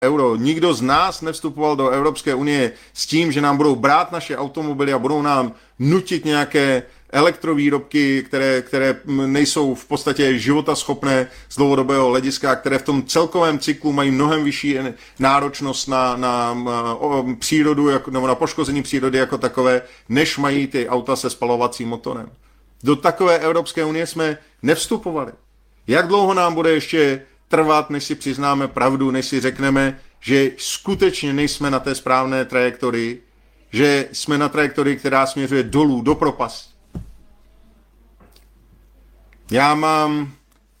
euro. Nikdo z nás nevstupoval do Evropské unie s tím, že nám budou brát naše automobily a budou nám nutit nějaké elektrovýrobky, které nejsou v podstatě životaschopné z dlouhodobého hlediska, které v tom celkovém cyklu mají mnohem vyšší náročnost na přírodu, nebo na poškození přírody jako takové, než mají ty auta se spalovacím motorem. Do takové Evropské unie jsme nevstupovali. Jak dlouho nám bude ještě trvat, než si přiznáme pravdu, než si řekneme, že skutečně nejsme na té správné trajektorii, že jsme na trajektorii, která směřuje dolů, do propasti. Já mám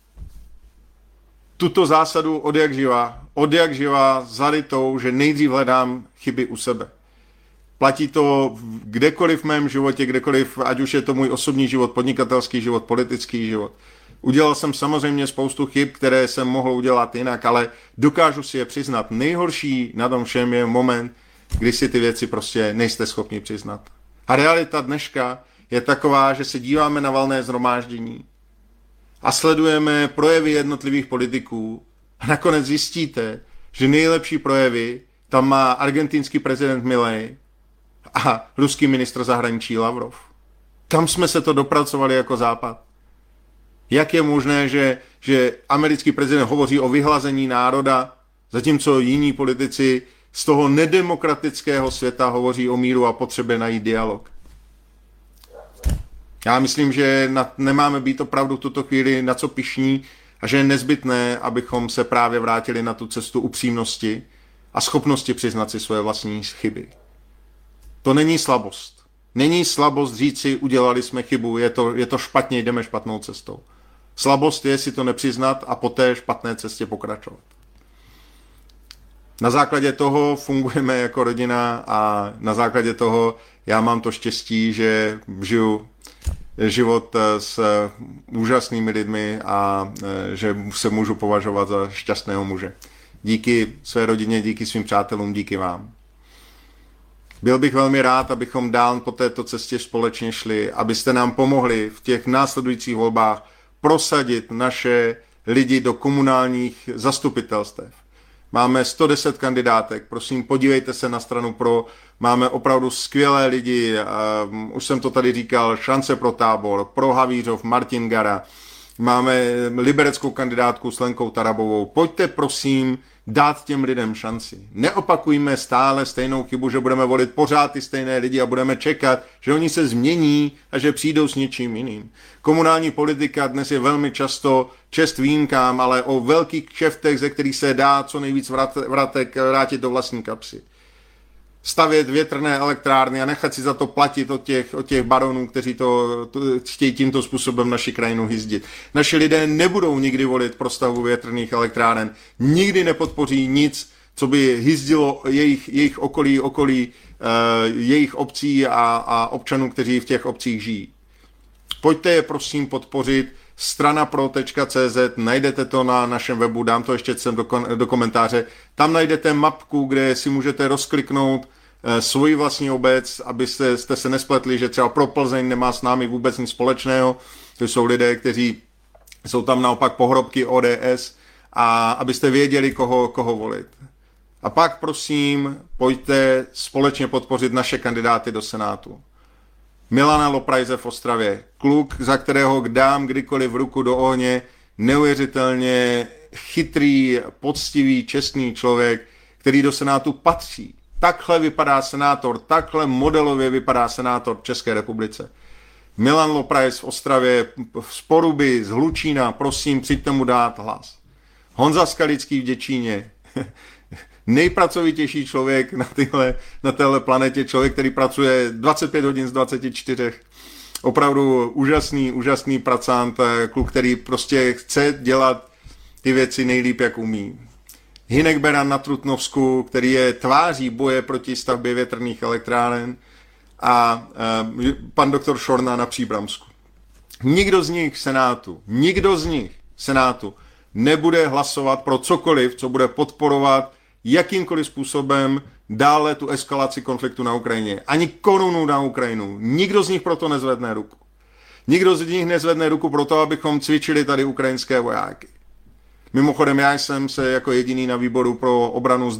tuto zásadu od jak živa zarytou, že nejdřív hledám chyby u sebe. Platí to kdekoliv v mém životě, kdekoliv, ať už je to můj osobní život, podnikatelský život, politický život. Udělal jsem samozřejmě spoustu chyb, které jsem mohl udělat jinak, ale dokážu si je přiznat. Nejhorší na tom všem je moment, kdy si ty věci prostě nejste schopni přiznat. A realita dneška je taková, že se díváme na valné shromáždění a sledujeme projevy jednotlivých politiků a nakonec zjistíte, že nejlepší projevy tam má argentinský prezident Milei a ruský ministr zahraničí Lavrov. Tam jsme se to dopracovali jako Západ. Jak je možné, že americký prezident hovoří o vyhlazení národa, zatímco jiní politici z toho nedemokratického světa hovoří o míru a potřebě najít dialog. Já myslím, že nemáme být opravdu v tuto chvíli na co pyšní a že je nezbytné, abychom se právě vrátili na tu cestu upřímnosti a schopnosti přiznat si svoje vlastní chyby. To není slabost. Není slabost říci, udělali jsme chybu, je to špatně, jdeme špatnou cestou. Slabost je si to nepřiznat a poté špatné cestě pokračovat. Na základě toho fungujeme jako rodina a na základě toho já mám to štěstí, že žiju život s úžasnými lidmi a že se můžu považovat za šťastného muže. Díky své rodině, díky svým přátelům, díky vám. Byl bych velmi rád, abychom dál po této cestě společně šli, abyste nám pomohli v těch následujících volbách prosadit naše lidi do komunálních zastupitelstev. Máme 110 kandidátek, prosím, podívejte se na stranu Pro, máme opravdu skvělé lidi, už jsem to tady říkal, Šance pro Tábor, Pro Havířov, Martin Gara, máme libereckou kandidátku s Lenkou Tarabovou. Pojďte prosím dát těm lidem šanci. Neopakujme stále stejnou chybu, že budeme volit pořád ty stejné lidi a budeme čekat, že oni se změní a že přijdou s něčím jiným. Komunální politika dnes je velmi často čest výjimkám, ale o velkých kšeftech, ze kterých se dá co nejvíc vratek vrátit do vlastní kapsy. Stavět větrné elektrárny a nechat si za to platit od těch baronů, kteří to chtějí tímto způsobem naši krajinu hyzdit. Naši lidé nebudou nikdy volit pro stavbu větrných elektráren, nikdy nepodpoří nic, co by hyzdilo jejich okolí jejich obcí a občanů, kteří v těch obcích žijí. Pojďte je prosím podpořit, stranapro.cz, najdete to na našem webu, dám to ještě sem do komentáře. Tam najdete mapku, kde si můžete rozkliknout svoji vlastní obec, abyste se nespletli, že třeba pro Plzeň nemá s námi vůbec nic společného. To jsou lidé, kteří jsou tam naopak pohrobky ODS a abyste věděli, koho volit. A pak prosím, pojďte společně podpořit naše kandidáty do Senátu. Milana Loprajze v Ostravě, kluk, za kterého dám kdykoliv ruku do ohně, neuvěřitelně chytrý, poctivý, čestný člověk, který do Senátu patří. Takhle vypadá senátor, takhle modelově vypadá senátor v České republice. Milan Loprajz v Ostravě, z Poruby, z Hlučína, prosím, přijďte mu dát hlas. Honza Skalický v Děčíně, nejpracovitější člověk na téhle planetě, člověk, který pracuje 25 hodin z 24. Opravdu úžasný pracant, kluk, který prostě chce dělat ty věci nejlíp, jak umí. Hinek Beran na Trutnovsku, který je tváří boje proti stavbě větrných elektráren a pan doktor Šorna na Příbramsku. Nikdo z nich v Senátu nebude hlasovat pro cokoliv, co bude podporovat jakýmkoliv způsobem dále tu eskalaci konfliktu na Ukrajině. Ani korunu na Ukrajinu. Nikdo z nich proto nezvedne ruku. Nikdo z nich nezvedne ruku proto, abychom cvičili tady ukrajinské vojáky. Mimochodem já jsem se jako jediný na výboru pro obranu